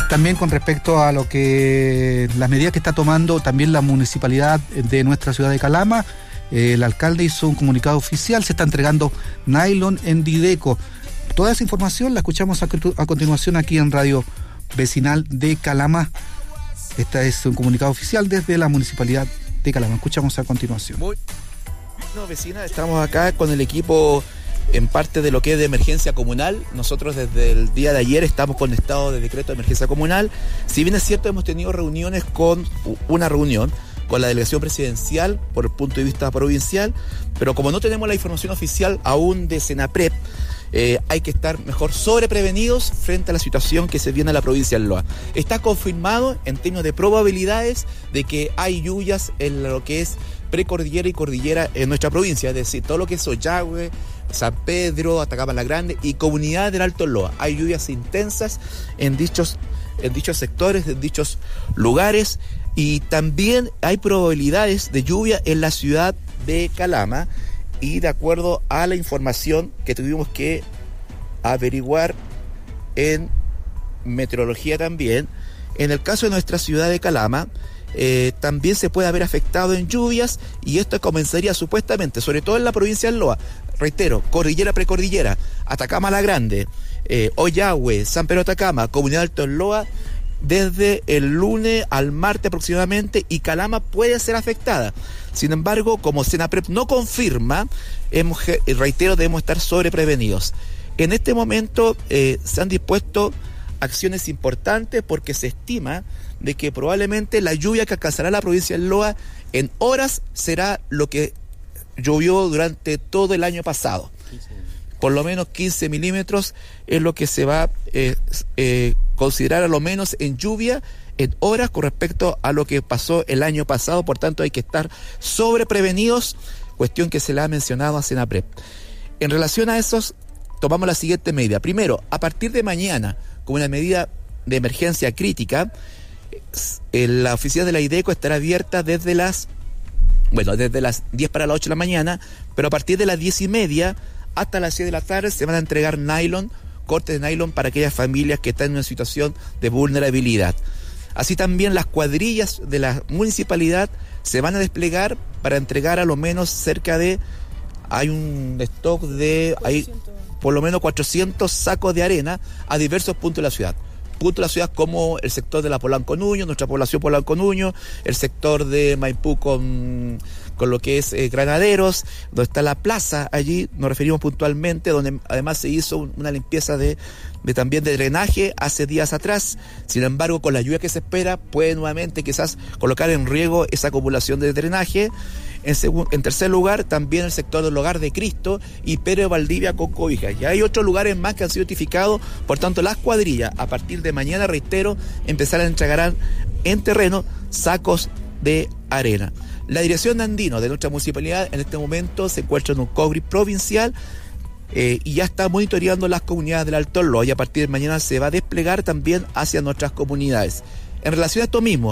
también con respecto a lo que las medidas que está tomando también la municipalidad de nuestra ciudad de Calama. El alcalde hizo un comunicado oficial, se está entregando nylon en Dideco. Toda esa información la escuchamos a continuación aquí en Radio Vecinal de Calama. Este es un comunicado oficial desde la municipalidad de Calama. Escuchamos a continuación. Bueno, vecina, estamos acá con el equipo en parte de lo que es de emergencia comunal. Nosotros desde el día de ayer estamos con estado de decreto de emergencia comunal. Si bien es cierto, hemos tenido una reunión con la delegación presidencial por el punto de vista provincial, pero como no tenemos la información oficial aún de Senaprep, hay que estar mejor sobreprevenidos frente a la situación que se viene en la provincia de Loa. Está confirmado en términos de probabilidades de que hay lluvias en lo que es precordillera y cordillera en nuestra provincia, es decir, todo lo que es Ollagüe, San Pedro, Atacama la Grande y comunidades del Alto Loa. Hay lluvias intensas en dichos sectores, en dichos lugares, y también hay probabilidades de lluvia en la ciudad de Calama. Y de acuerdo a la información que tuvimos que averiguar en meteorología también, en el caso de nuestra ciudad de Calama, también se puede haber afectado en lluvias, y esto comenzaría supuestamente, sobre todo en la provincia de Loa, reitero, cordillera, precordillera, Atacama la Grande, Ollagüe, San Pedro Atacama, Comunidad Alto Loa, desde el lunes al martes aproximadamente, y Calama puede ser afectada. Sin embargo, como Senaprep no confirma, reitero, debemos estar sobreprevenidos. En este momento se han dispuesto acciones importantes porque se estima de que probablemente la lluvia que alcanzará la provincia de Loa en horas será lo que llovió durante todo el año pasado. Por lo menos 15 milímetros es lo que se va a considerar a lo menos en lluvia en horas con respecto a lo que pasó el año pasado. Por tanto, hay que estar sobreprevenidos, cuestión que se le ha mencionado a Senaprep. En relación a esos, tomamos la siguiente medida. Primero, a partir de mañana, como una medida de emergencia crítica, la oficina de la IDECO estará abierta desde las 10 para las 8 de la mañana, pero a partir de las 10:30 hasta las 6 de la tarde se van a entregar cortes de nylon para aquellas familias que están en una situación de vulnerabilidad. Así también las cuadrillas de la municipalidad se van a desplegar para entregar a lo menos hay un stock de, por lo menos 400 sacos de arena a diversos puntos de la ciudad. Puntos de la ciudad como el sector de la Polanco Nuño, nuestra población Polanco Nuño, el sector de Maipú con lo que es Granaderos, donde está la plaza, allí nos referimos puntualmente, donde además se hizo una limpieza también de drenaje hace días atrás. Sin embargo, con la lluvia que se espera, puede nuevamente quizás colocar en riesgo esa acumulación de drenaje. En tercer lugar, también el sector del Hogar de Cristo y Pedro Valdivia con Cobijas. Y hay otros lugares más que han sido notificados. Por tanto, las cuadrillas, a partir de mañana, reitero, empezarán a entregar en terreno sacos de arena. La dirección de Andino de nuestra municipalidad en este momento se encuentra en un COGRI provincial y ya está monitoreando las comunidades del Alto Loa, y a partir de mañana se va a desplegar también hacia nuestras comunidades. En relación a esto mismo,